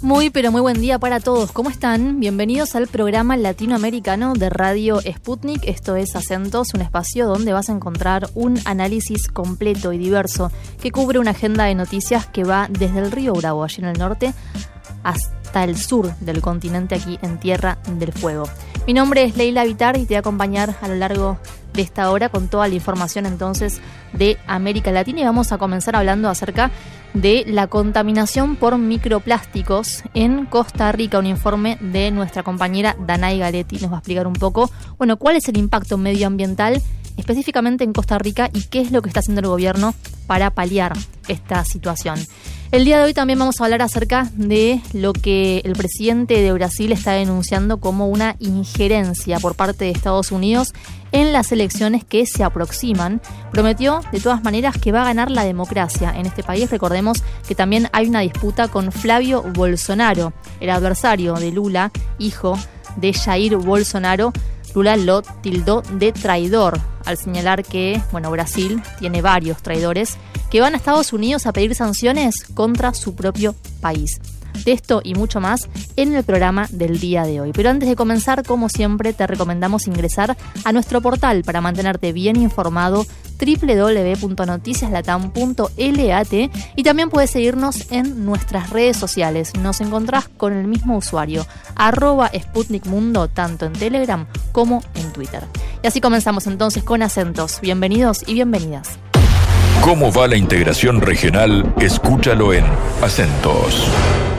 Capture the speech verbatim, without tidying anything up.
Muy, pero muy buen día para todos. ¿Cómo están? Bienvenidos al programa latinoamericano de Radio Sputnik. Esto es Acentos, un espacio donde vas a encontrar un análisis completo y diverso que cubre una agenda de noticias que va desde el río Bravo, allí en el norte, hasta el sur del continente, aquí en Tierra del Fuego. Mi nombre es Leila Vitar y te voy a acompañar a lo largo de esta hora con toda la información entonces de América Latina, y vamos a comenzar hablando acerca de la contaminación por microplásticos en Costa Rica. Un informe de nuestra compañera Danay Galetti nos va a explicar un poco, bueno, cuál es el impacto medioambiental específicamente en Costa Rica y qué es lo que está haciendo el gobierno para paliar esta situación. El día de hoy también vamos a hablar acerca de lo que el presidente de Brasil está denunciando como una injerencia por parte de Estados Unidos en las elecciones que se aproximan. Prometió de todas maneras que va a ganar la democracia en este país. Recordemos que también hay una disputa con Flavio Bolsonaro, el adversario de Lula, hijo de Jair Bolsonaro. Lula lo tildó de traidor al señalar que, bueno, Brasil tiene varios traidores que van a Estados Unidos a pedir sanciones contra su propio país. De esto y mucho más en el programa del día de hoy. Pero antes de comenzar, como siempre, te recomendamos ingresar a nuestro portal para mantenerte bien informado, doble u doble u doble u punto noticias latam punto lat, y también puedes seguirnos en nuestras redes sociales. Nos encontrás con el mismo usuario, arroba Sputnik Mundo, tanto en Telegram como en Twitter. Y así comenzamos entonces con Acentos. Bienvenidos y bienvenidas. ¿Cómo va la integración regional? Escúchalo en Acentos.